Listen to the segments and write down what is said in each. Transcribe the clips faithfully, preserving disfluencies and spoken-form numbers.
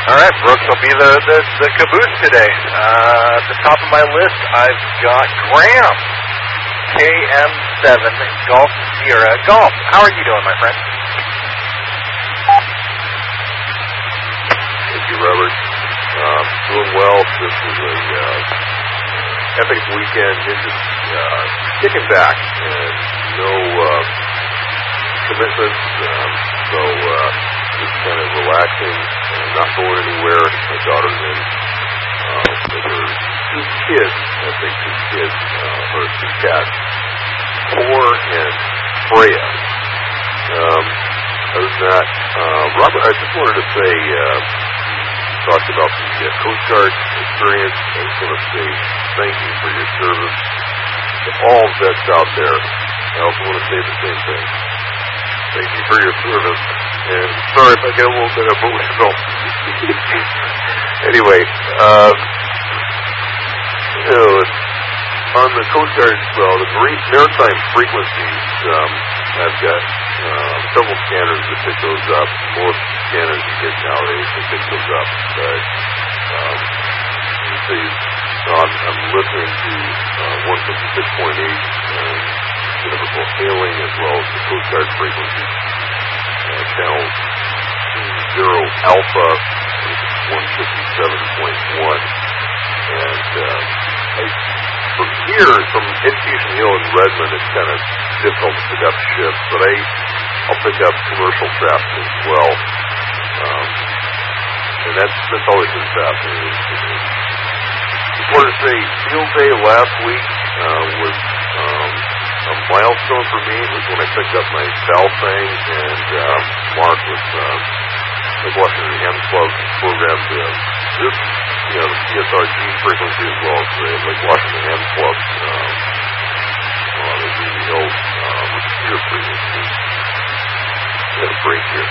All right, Brooks will be the, the, the caboose today. Uh, at the top of my list, I've got Graham, K M seven, Golf Sierra Golf. How are you doing, my friend? Thank you, Robert. Um, doing well. This was a uh, epic weekend. It's just uh, kicking back and no uh, commitments. Um, so uh, just kind of relaxing and not going anywhere. My daughter's in uh, with her two kids. I think two kids, uh, or two cats, Thor and Freya. Um, other than that, uh, Robert, I just wanted to say. Uh, talked about the uh, Coast Guard experience. I just want to say thank you for your service to all vets out there. I also want to say the same thing. Thank you for your service. And sorry if I get a little bit emotional. Anyway, uh, you know, on the Coast Guard, well, the Marine Maritime frequencies, um, I've got uh, several scanners that pick those up. Most scanners you get nowadays that pick those up. But um, see, uh, I'm, I'm listening to uh, one fifty-six point eight uh, universal hailing as well as the Coast Guard frequencies. Uh, channel zero alpha one fifty-seven point one. And uh, I From here, from Education Hill in Redmond, it's kind of difficult to pick up ships, but I, I'll pick up commercial traffic as well. Um, and that's, that's always been fascinating to me. Just wanted to say, Field Day last week uh, was um, a milestone for me. It was when I picked up my Balfang, and uh, Mark was uh, like Washington Ham Club program to this. You know, the P S R G frequency as well as the Lake Washington Ham Club, um, uh, the Green Hill, uh, with your frequency. We had a break here.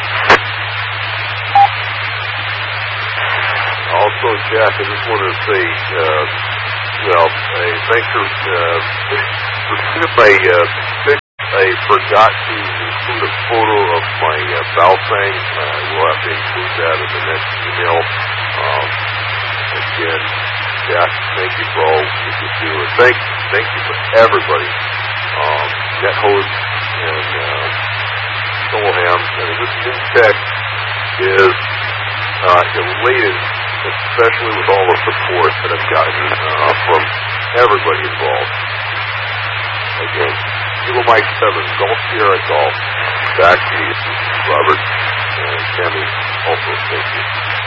Also, Jack, I just wanted to say, uh, well, hey, thanks for, uh, for my, uh, pic. I forgot to include a photo of my, uh, Balfang. Uh, we'll have to include that in the next email. Um, Again, Jack, thank you for all that you do. And thank, thank you for everybody. Um, Net Host and uh, Solham. And this new tech is uh, elated, especially with all the support that I've gotten uh, from everybody involved. Again, Kilo Mike seven, Golf Sierra Golf. Back to you, Robert. And Tammy, also thank you.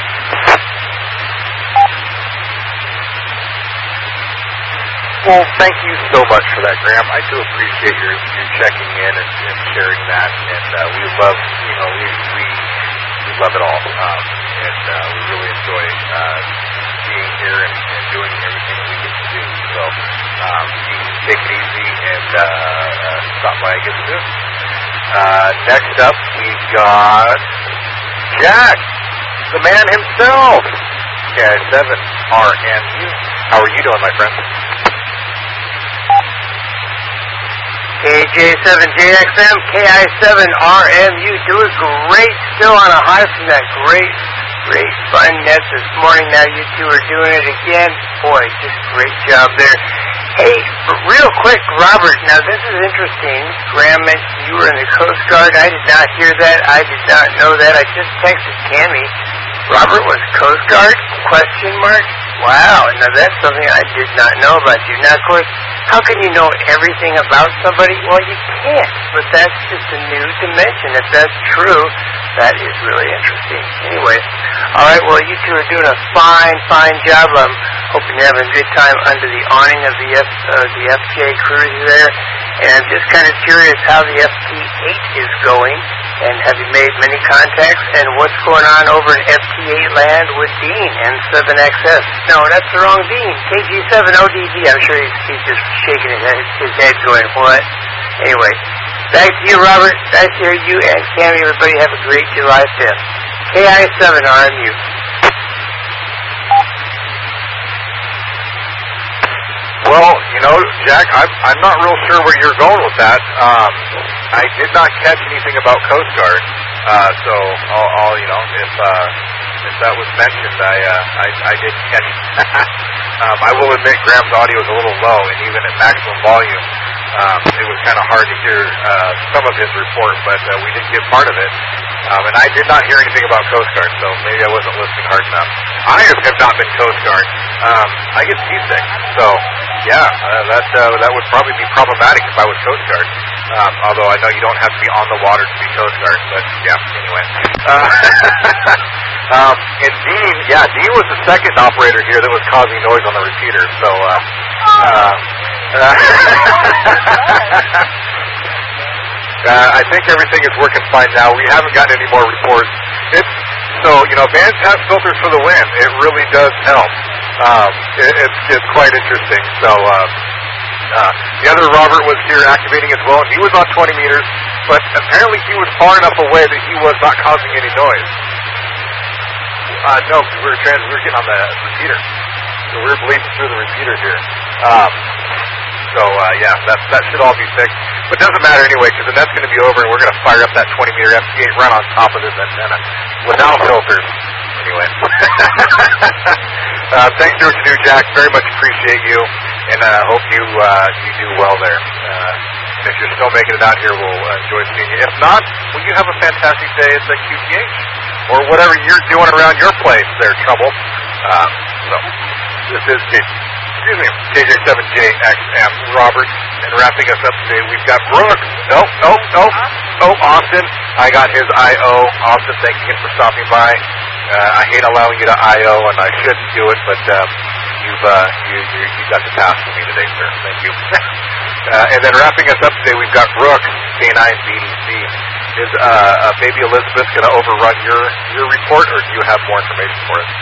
Well, thank you so much for that, Graham. I do appreciate your, your checking in and, and sharing that, and uh, we love, you know, we we, we love it all, um, and uh, we really enjoy uh, being here and, and doing everything that we get to do. So um, you can take it easy and uh, uh, stop by and get to do it. Uh, next up, we've got Jack, the man himself, K I seven R M U. How are you doing, my friend? K J seven J X M, K I seven R M U, doing great, still on a high from that great, great fun net this morning. Now you two are doing it again. Boy, just great job there. Hey, real quick, Robert, now this is interesting. Graham mentioned you were in the Coast Guard. I did not hear that. I did not know that. I just texted Tammy. Robert was Coast Guard? Question mark? Wow, now that's something I did not know about you. Now, of course, how can you know everything about somebody? Well, you can't, but that's just a new dimension. If that's true, that is really interesting. Anyway, all right, well, you two are doing a fine, fine job. I'm hoping you're having a good time under the awning of the F, uh, the F J cruise there. And I'm just kind of curious how the F T eight is going. And have you made many contacts? And what's going on over in F T eight land with Dean and seven X S? No, that's the wrong Dean. K G seven O D D. I'm sure he's, he's just shaking his head, his head going, what? Anyway, back to you, Robert. Nice to hear you and Tammy. Everybody have a great July fifth. K I seven R M U. Well, you know, Jack, I'm, I'm not real sure where you're going with that. Um, I did not catch anything about Coast Guard, uh, so I'll, I'll, you know, if uh, if that was mentioned, I uh, I, I didn't catch it. um, I will admit Graham's audio is a little low, and even at maximum volume, um, it was kind of hard to hear uh, some of his report, but uh, we did get part of it. Um, and I did not hear anything about Coast Guard, so maybe I wasn't listening hard enough. I have not been Coast Guard. Um, I get seasick, so yeah, uh, that uh, that would probably be problematic if I was Coast Guard. Um, although I know you don't have to be on the water to be Coast Guard, but yeah, anyway. Uh, um, and Dean, yeah, Dean was the second operator here that was causing noise on the repeater, so uh, uh, Uh, I think everything is working fine now. We haven't gotten any more reports. It's, so, you know, Bandcast filters for the win. It really does help. Um, it, it's, it's quite interesting. So, uh, uh, the other Robert was here activating as well, and he was on twenty meters, but apparently he was far enough away that he was not causing any noise. Uh, no, we were, trans- we were getting on the repeater. So we were bleeding through the repeater here. Um, So, uh, yeah, that, that should all be fixed. But it doesn't matter anyway, because the net's going to be over, and we're going to fire up that twenty meter F T eight right on top of this antenna without filters. Anyway. uh, thanks for what you do, Jack. Very much appreciate you, and I uh, hope you uh, you do well there. Uh, and if you're still making it out here, we'll uh, enjoy seeing you. If not, well, you have a fantastic day at the Q T H, or whatever you're doing around your place there, Trouble. Uh, so, this is Jason. Excuse me, K J seven J X M, Robert, and wrapping us up today, we've got Brooks. Oh, oh, oh, oh, Austin. I got his I O. Austin, thank you for stopping by. Uh, I hate allowing you to I O, and I shouldn't do it, but um, you've uh, you, you, you got the task for me today, sir. Thank you. uh, and then wrapping us up today, we've got Brooks, K nine B D C. Is uh, uh, Baby Elizabeth going to overrun your, your report, or do you have more information for us?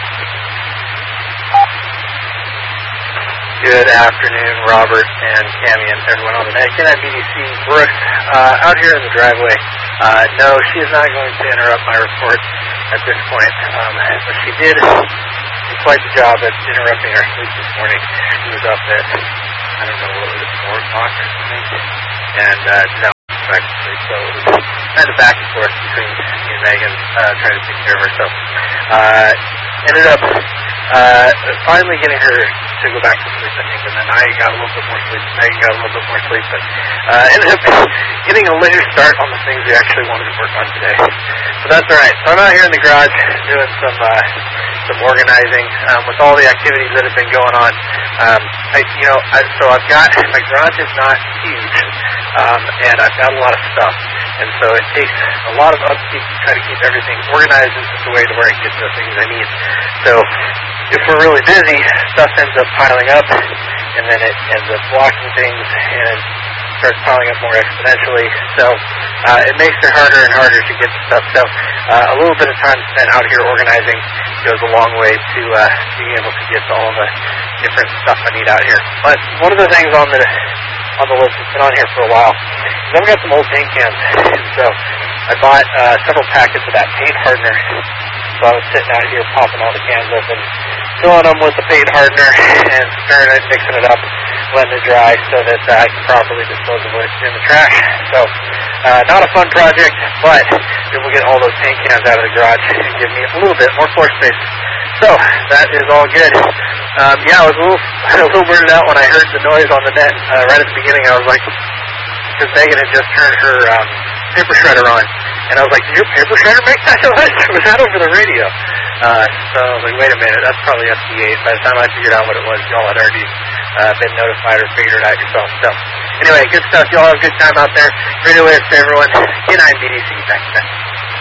Good afternoon, Robert and Cammy and everyone on the net. K nine B D C, Brooks, uh, out here in the driveway. Uh, no, she is not going to interrupt my report at this point. Um, but she did quite the job at interrupting our sleep this morning. She was up at, I don't know, what was it, four o'clock or something? And, uh, no, back to sleep. So it was kind of back and forth between me and Megan, uh, trying to take care of herself. Uh, ended up, uh, finally getting her to go back to sleep, I think, and then I got a little bit more sleep, Megan got a little bit more sleep, but uh, ended up getting a later start on the things we actually wanted to work on today. But that's alright. So I'm out here in the garage doing some uh, some organizing um, with all the activities that have been going on. Um, I, you know, I, so I've got, my garage is not huge, um, and I've got a lot of stuff, and so it takes a lot of upkeep to try to keep everything organized in such a way to where I can get the things I need. So if we're really busy, stuff ends up piling up, and then it ends up blocking things, and it starts piling up more exponentially. So uh, it makes it harder and harder to get the stuff. So uh, a little bit of time spent out here organizing goes a long way to uh, being able to get to all the different stuff I need out here. But one of the things on the on the list that's been on here for a while is I've got some old paint cans, and so I bought uh, several packets of that paint hardener. So I was sitting out here popping all the cans open, filling them with the paint hardener, and stirring it, mixing it up, letting it dry so that uh, I can properly dispose of it in the trash. So, uh, not a fun project, but it will get all those paint cans out of the garage and give me a little bit more floor space. So, that is all good. Um, yeah, I was a little, a little weirded out when I heard the noise on the net uh, right at the beginning. I was like, because Megan had just turned her um, paper shredder on. And I was like, did your paper shredder make that noise? Was that over the radio? Uh, so I was like, wait a minute, that's probably F T eight. By the time I figured out what it was, y'all had already uh, been notified or figured it out yourself. So anyway, good stuff. Y'all have a good time out there. Radio waves to everyone. K nine B D C, back to back.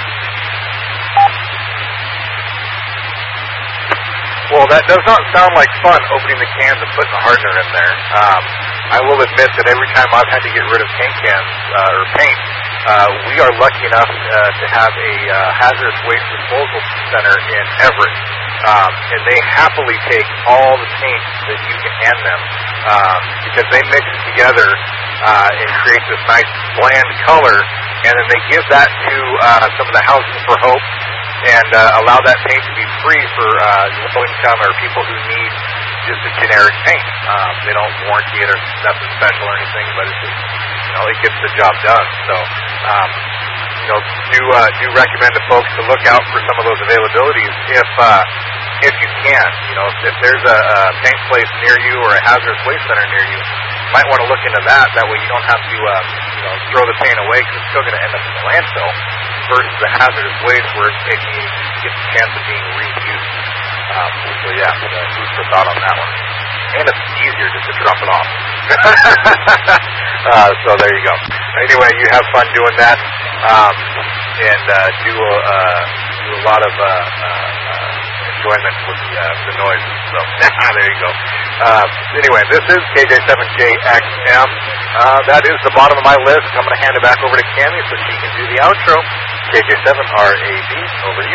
Well, that does not sound like fun, opening the cans and putting the hardener in there. Um, I will admit that every time I've had to get rid of paint cans, uh, or paint, uh, we are lucky enough uh, to have a uh, hazardous waste disposal center in Everett. Um, and they happily take all the paint that you can hand them, um, because they mix it together uh, and create this nice bland color, and then they give that to uh, some of the Housing for Hope, and uh, allow that paint to be free for uh, low-income or people who need just a generic paint. Um, they don't warranty it or nothing special or anything, but it's just, you know, it gets the job done. So, um, you know, do uh, do recommend to folks to look out for some of those availabilities if uh, if you can. You know, if, if there's a, a paint place near you or a hazardous waste center near you, you might want to look into that. That way you don't have to uh, you know throw the paint away because it's still going to end up in the landfill versus the hazardous waste where it's taking gets a chance of being reused. Um, so yeah, uh, food for thought on that one. And it's easier just to drop it off. uh, so there you go. Anyway, you have fun doing that, um, and uh, do, a, uh, do a lot of uh, uh, enjoyment with the, uh, the noise. So there you go. Uh, anyway, this is K J seven J X M. Uh, that is the bottom of my list. I'm going to hand it back over to Cami so she can do the outro. K J seven R A B, over to you.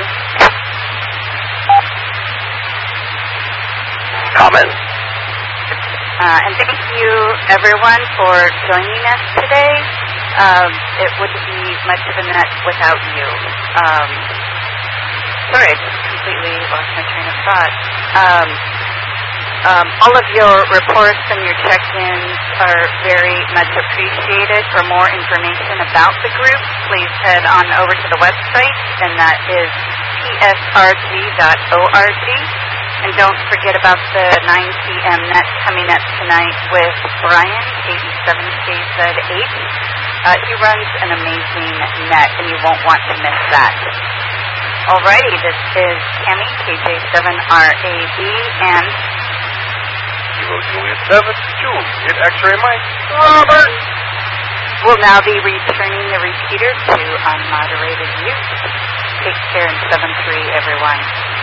Comment. Uh, and thank you, everyone, for joining us today. Um, it wouldn't be much of a net without you. Um, sorry, I just completely lost my train of thought. Um, um, all of your reports and your check-ins are very much appreciated. For more information about the group, please head on over to the website, and that is P S R G dot org. And don't forget about the nine p.m. net coming up tonight with Brian, K B seven K Z eight. Uh, he runs an amazing net, and you won't want to miss that. Alrighty, this is Cami, K J seven R A B, and Kilo Juliet seven, Juliet X-ray Mike, Robert. We'll now be returning the repeater to unmoderated use. Take care in seven three, everyone.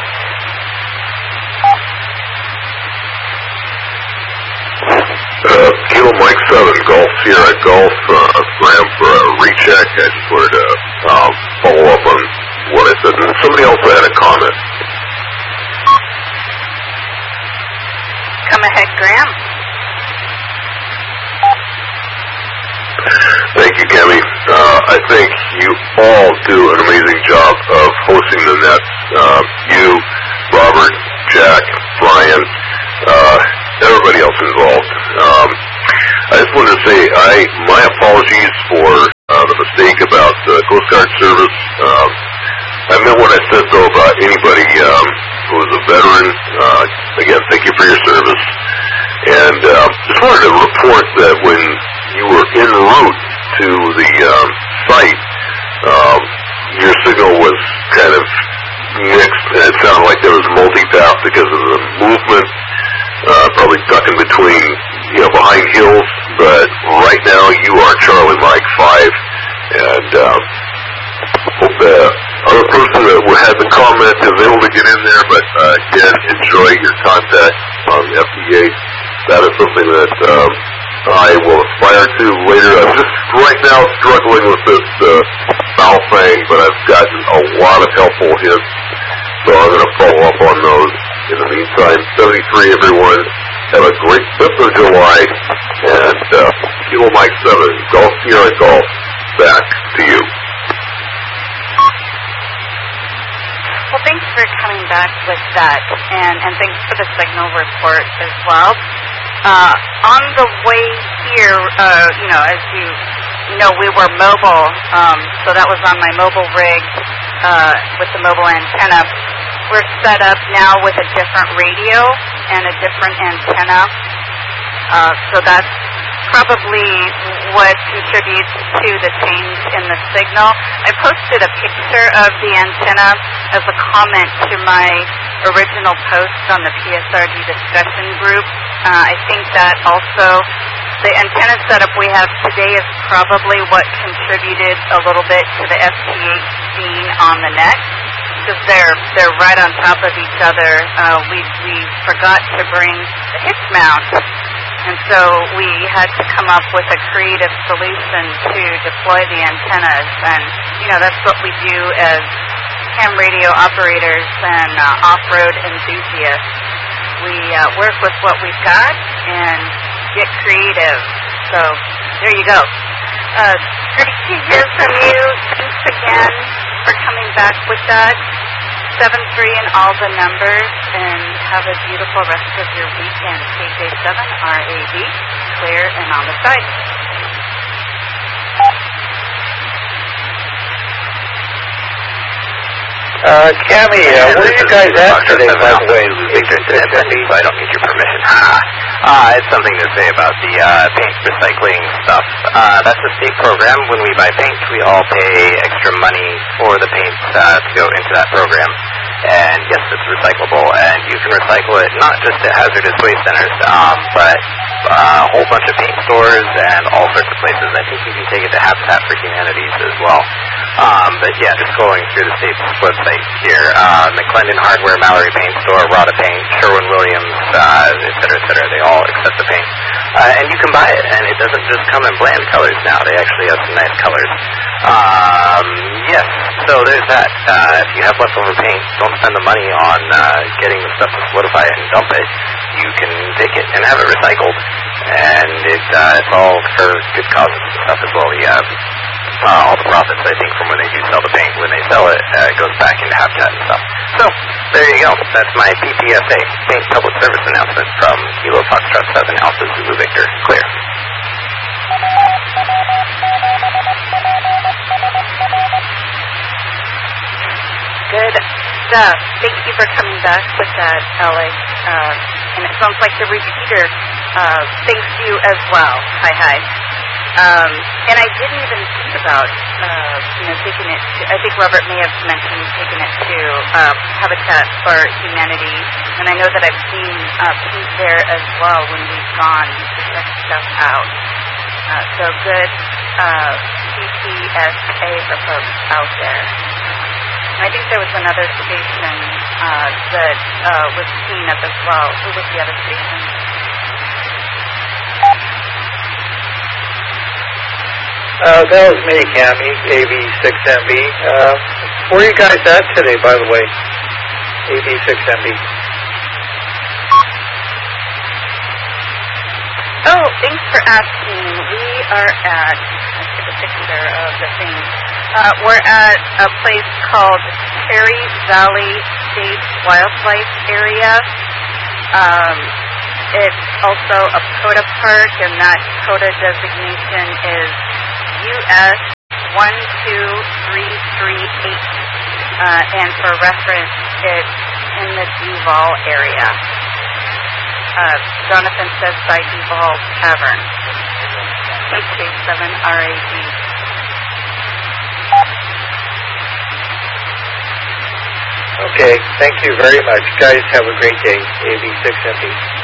Uh, Kilo Mike seven, Golf Sierra Golf, uh, Graham for a recheck. I just wanted to um, follow up on what I said. And somebody else had a comment. Come ahead, Graham. Thank you, Cami. Uh, I think you all do an amazing job of hosting the nets. Uh, you, Robert, Jack, Brian, uh, everybody else involved. Um, I just wanted to say I my apologies for uh, the mistake about the Coast Guard service. Um, I meant what I said, though, about anybody um, who is a veteran. Uh, again, thank you for your service. And uh, just wanted to report that when you were en route to the um, site, um, your signal was kind of mixed, and it sounded like there was multipath because of the movement. Uh, probably ducking between, you know, behind hills, but right now you are Charlie Mike five, and um, hope the other person that had the comment is able to get in there, but uh, again, enjoy your contact on the F D A. That is something that um, I will aspire to later. I'm just right now struggling with this uh, foul thing, but I've gotten a lot of helpful hints, so I'm going to follow up on those. In the meantime, seventy-three, everyone, have a great fifth of July, and uh, Kilo Mike seven, Golf Sierra Golf, back to you. Well, thanks for coming back with that, and, and thanks for the signal report as well. Uh, on the way here, uh, you know, as you know, we were mobile, um, so that was on my mobile rig uh, with the mobile antenna. We're set up now with a different radio and a different antenna, uh, so that's probably what contributes to the change in the signal. I posted a picture of the antenna as a comment to my original post on the P S R D discussion group. Uh, I think that also the antenna setup we have today is probably what contributed a little bit to the S T H scene on the net, because they're they're right on top of each other. Uh, we we forgot to bring the hitch mount, and so we had to come up with a creative solution to deploy the antennas. And you know, that's what we do as ham radio operators and uh, off-road enthusiasts. We uh, work with what we've got and get creative. So there you go. Uh, great to hear from you. Thanks again for coming back with that. seven three and all the numbers, and have a beautiful rest of your weekend. K J seven R A B, clear and on the side. Uh, Cammy, uh, where are you guys at today, by the way? Victor said, so I don't need your permission. uh, it's something to say about the uh, paint recycling stuff. Uh, that's a state program. When we buy paint, we all pay extra money for the paint uh, to go into that program. And yes, it's recyclable, and you can recycle it not just at hazardous waste centers, um, but uh, a whole bunch of paint stores and all sorts of places. I think you can take it to Habitat for Humanities as well. Um, but yeah, just going through the state's website here, uh, McClendon Hardware, Mallory Paint Store, Rada Paint, Sherwin-Williams, uh, et cetera, et cetera, they all accept the paint. Uh, and you can buy it, and it doesn't just come in bland colors now. They actually have some nice colors. Um, yes, so there's that. Uh, if you have leftover paint, don't spend the money on uh, getting the stuff to solidify it and dump it. You can take it and have it recycled. And it, uh, it's all for good causes and stuff as well. You have uh, all the profits, I think, from when they do sell the paint. When they sell it, uh, it goes back into Habitat and stuff. So, there you go. That's my P T S A, Paint Public Service Announcement from Kilo Foxtrot seven Alpha Zulu Victor. Clear. Good stuff. Thank you for coming back with that, Alex. Uh, and it sounds like the repeater uh, thanks you as well. Hi, hi. Um, and I didn't even think about, uh, you know, taking it to, I think Robert may have mentioned taking it to uh, Habitat for Humanity. And I know that I've seen uh, paint there as well when we've gone to check stuff out. Uh, so good uh, P T S A for folks out there. I think there was another station uh, that uh, was seen up as well. Who was the other station? Uh, that was me, Cammy, A B six M B. Uh, where are you guys at today, by the way? A B six M B. Oh, thanks for asking. We are at, let's take a picture of the thing. Uh, we're at a place called Cherry Valley State Wildlife Area. Um, it's also a COTA park, and that COTA designation is U S one two three three eight. Uh, and for reference, it's in the Duval area. Uh, Jonathan says by Duval Tavern. K seven R A D. Okay, thank you very much. Guys, have a great day. A B six M B.